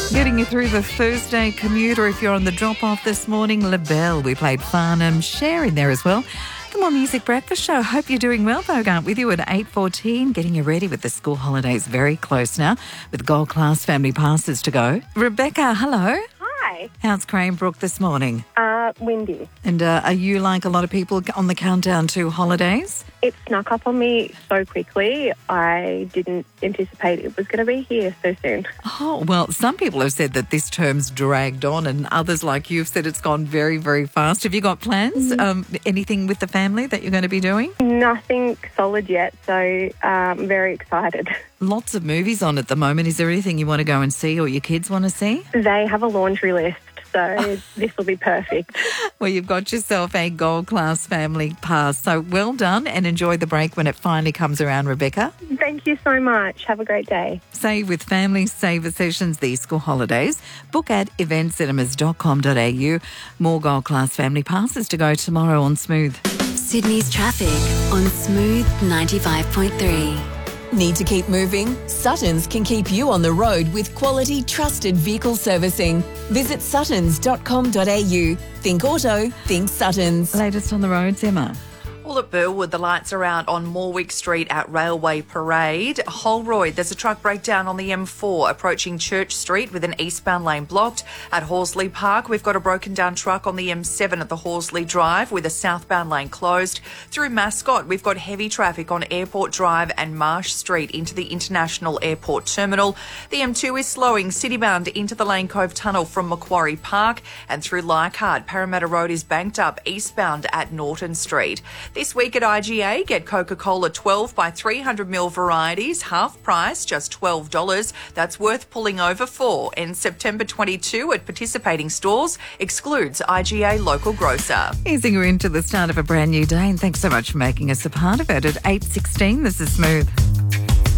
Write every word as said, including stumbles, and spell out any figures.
Getting you through the Thursday commute, or if you're on the drop-off this morning, LaBelle. We played Farnham, Cher in there as well. The More Music Breakfast Show. Hope you're doing well, Bogart, with you at eight fourteen, getting you ready with the school holidays very close now, with Gold Class family passes to go. Rebecca, hello. Hi. How's Cranebrook this morning? Uh, windy. And uh, are you like a lot of people on the countdown to holidays? It snuck up on me so quickly. I didn't anticipate it was going to be here so soon. Oh, well, some people have said that this term's dragged on, and others like you have said it's gone very, very fast. Have you got plans? Mm-hmm. Um, anything with the family that you're going to be doing? Nothing solid yet, so I'm um, very excited. Lots of movies on at the moment. Is there anything you want to go and see or your kids want to see? They have a laundry list, so this will be perfect. Well, you've got yourself a Gold Class family pass. So well done, and enjoy the break when it finally comes around, Rebecca. Thank you so much. Have a great day. Save with Family Saver Sessions these school holidays. Book at event cinemas dot com dot a u. More Gold Class family passes to go tomorrow on Smooth. Sydney's traffic on Smooth ninety-five point three. Need to keep moving? Suttons can keep you on the road with quality, trusted vehicle servicing. Visit suttons dot com dot a u. Think auto, think Suttons. Latest on the roads, Emma. Well, at Burwood, the lights are out on Morwick Street at Railway Parade. Holroyd, there's a truck breakdown on the M four approaching Church Street with an eastbound lane blocked. At Horsley Park, we've got a broken down truck on the M seven at the Horsley Drive with a southbound lane closed. Through Mascot, we've got heavy traffic on Airport Drive and Marsh Street into the International Airport Terminal. The M two is slowing citybound into the Lane Cove Tunnel from Macquarie Park, and through Leichhardt, Parramatta Road is banked up eastbound at Norton Street. This week at I G A, get Coca-Cola twelve by three hundred mil varieties, half price, just twelve dollars. That's worth pulling over for. And September twenty-second at participating stores, excludes I G A local grocer. Easing you into the start of a brand new day, and thanks so much for making us a part of it. At eight sixteen, this is Smooth.